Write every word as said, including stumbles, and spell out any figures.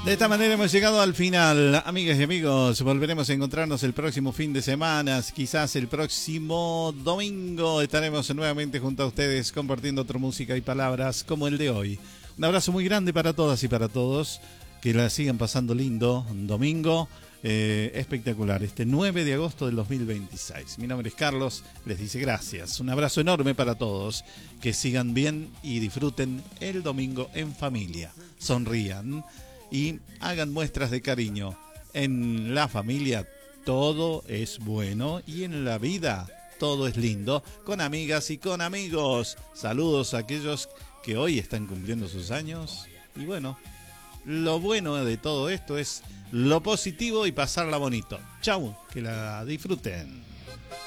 De esta manera hemos llegado al final, amigas y amigos. Volveremos a encontrarnos el próximo fin de semana, quizás el próximo domingo estaremos nuevamente junto a ustedes compartiendo otra música y palabras como el de hoy. Un abrazo muy grande para todas y para todos, que la sigan pasando lindo, un domingo eh, espectacular, este nueve de agosto del dos mil veintiséis. Mi nombre es Carlos, les dice gracias, un abrazo enorme para todos, que sigan bien y disfruten el domingo en familia, sonrían y hagan muestras de cariño. En la familia todo es bueno y en la vida todo es lindo, con amigas y con amigos. Saludos a aquellos que hoy están cumpliendo sus años. Y bueno, lo bueno de todo esto es lo positivo y pasarla bonito. Chau, que la disfruten.